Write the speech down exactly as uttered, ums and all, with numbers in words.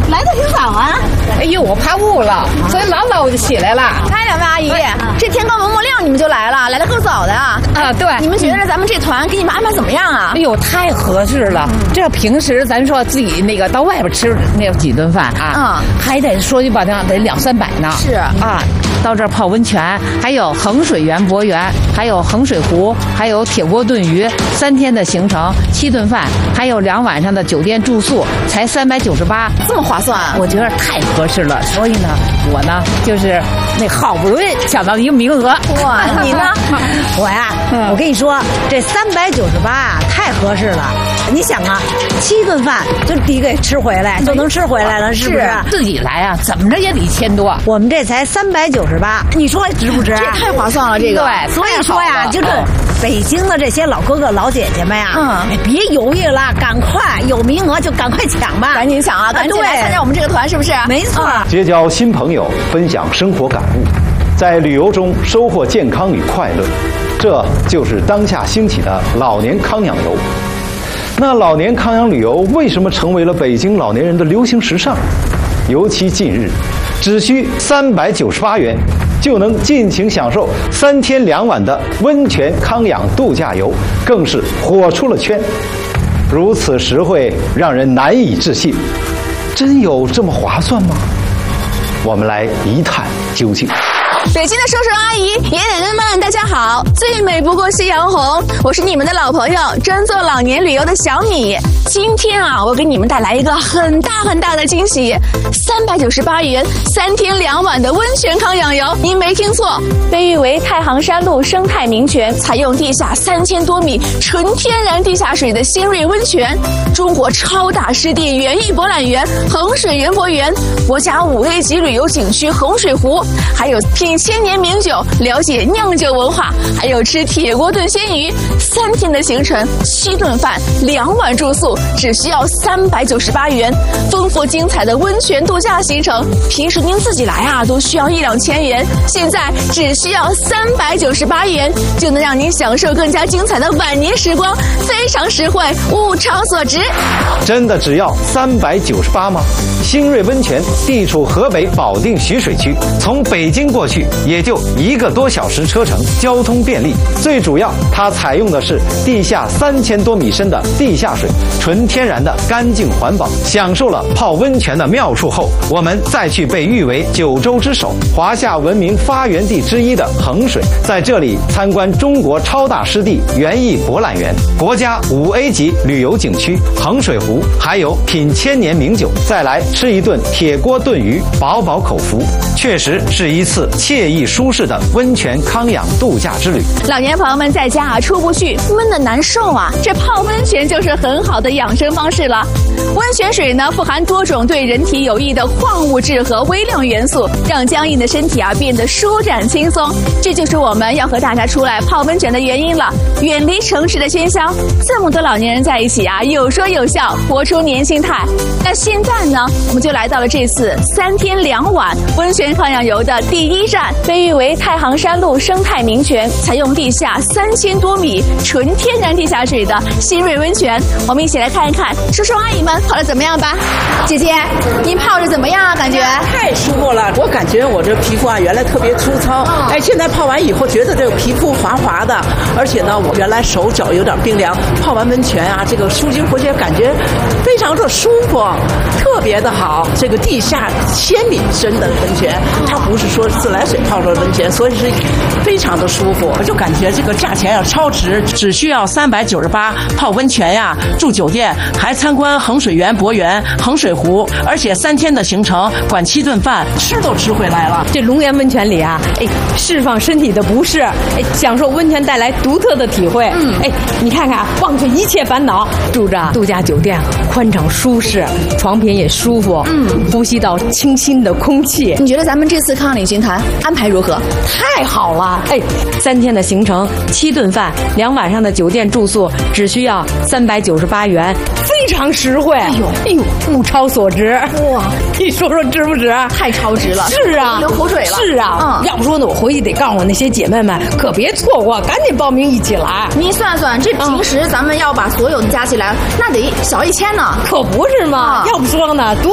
来的挺早啊。 哎呦，我怕雾了，所以老早我就起来了。 哎，两位阿姨，这天刚蒙蒙亮你们就来了，来的够早的啊。 啊，对。 你们觉得咱们这团给你们安排怎么样啊？ 哎呦，太合适了。这平时咱说自己那个到外边吃那几顿饭啊，嗯，还得说句不好听，得两三百呢。 是啊。到这儿泡温泉，还有衡水园博园，还有衡水湖，还有铁锅炖鱼，三天的行程，七顿饭，还有两晚上的酒店住宿，才三百九十八， 这么划算啊！ 我觉得太合适了，所以呢，我呢就是那好不容易抢到一个名额。 哇，你呢？ 我呀，嗯、我跟你说，这三百九十八太合适了。你想啊，七顿饭就抵给吃回来，就能吃回来了，是不是？ 自己来啊，怎么着也得一千多。 我们这才三百九十八，你说值不值？ 这太划算了，这个。 对， 所以说呀，就是北京的这些老哥哥老姐姐们呀，嗯，别犹豫了，赶快有名额就赶快抢吧， 赶紧抢啊，赶紧来参加我们这个团，是不是？ 没错， 结交新朋友，分享生活感悟，在旅游中收获健康与快乐，这就是当下兴起的老年康养游。那老年康养旅游为什么成为了北京老年人的流行时尚？尤其近日，只需三百九十八元就能尽情享受三天两晚的温泉康养度假游，更是火出了圈。如此实惠，让人难以置信。真有这么划算吗？我们来一探究竟。 北京的叔叔阿姨、爷爷奶奶们，大家好！最美不过夕阳红，我是你们的老朋友，专做老年旅游的小米。今天啊，我给你们带来一个很大很大的惊喜，三百九十八元，三天两晚的温泉康养游，您没听错，被誉为太行山路生态名泉，采用地下三千多米纯天然地下水的新锐温泉，中国超大湿地园艺博览园、衡水园博园，国家五 A 级旅游景区衡水湖，还有品千年名酒，了解酿酒文化，还有吃铁锅炖鲜鱼，三天的行程，七顿饭，两晚住宿，只需要三百九十八元。丰富精彩的温泉度假行程，平时您自己来啊，都需要一两千元，现在只需要三百九十八元，就能让您享受更加精彩的晚年时光，非常实惠，物超所值。 真的只要三百九十八吗？新锐温泉地处河北保定徐水区，从北京过去也就一个多小时车程，交通便利。最主要，它采用的是地下三千多米深的地下水，纯天然的干净环保。享受了泡温泉的妙处后，我们再去被誉为九州之首、华夏文明发源地之一的衡水，在这里参观中国超大湿地园艺博览园、国家五 A 级旅游景区衡水湖，还有品千年名酒，再来吃一顿铁锅炖鱼，饱饱口福。确实是一次惬意舒适的温泉康养度假之旅。 老年朋友们在家啊出不去，闷得难受啊，这泡温泉就是很好的养生方式了。温泉水呢富含多种对人体有益的矿物质和微量元素，让僵硬的身体啊变得舒展轻松。这就是我们要和大家出来泡温泉的原因了。远离城市的喧嚣，这么多老年人在一起啊，有说有笑，活出年轻态。那现在呢，我们就来到了这次三天两晚温泉康养游的第一站，被誉为太行山路生态名泉，采用地下三千多米纯天然地下水的新锐温泉。我们一起来看一看叔叔阿姨们泡的怎么样吧。姐姐，您泡着怎么样啊？感觉太舒服了，我感觉我这皮肤啊原来特别粗糙，哦、哎，现在泡完以后觉得这个皮肤滑滑的，而且呢，我原来手脚有点冰凉，泡完温泉啊，这个舒筋活血，感觉非常的舒服，特别的好。这个地下千米深的温泉，它不是说自来水泡出的温泉，所以是非常的舒服。我就感觉这个价钱要超值，只需要三百九十八泡温泉呀，住酒店，还参观衡水园博园、衡水湖，而且三天的行程，管七顿饭，吃都吃回来了。 这龙岩温泉里啊，哎，释放身体的不适，哎，享受温泉带来独特的体会。嗯，哎，你看看，忘却一切烦恼，住着度假酒店，宽敞舒适，床品也舒服，嗯，呼吸到清新的空气。 你觉得咱们这次康领军团安排如何？ 太好了！哎，三天的行程，七顿饭，两晚上的酒店住宿，只需要三百九十八元，非常实惠。哎呦，哎呦，物超所值！哇，你说说值不值？ 太超值了！ 是啊， 流口水了。 是啊，嗯，要不说呢，我回去得告诉我那些姐妹们，可别错过，赶紧报名一起来。 你算算，这平时咱们要把所有的加起来，那得小一千呢。 可不是嘛，要不说呢，多。